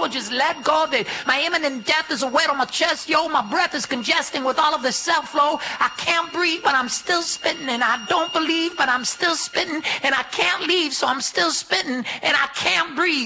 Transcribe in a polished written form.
go. Just let go of it. My imminent death is a weight on my chest, yo. My breath is congesting with all of this self-flow. I can't breathe, but I'm still spitting. And I don't believe, but I'm still spitting. And I can't leave, so I'm still spitting. And I can't breathe.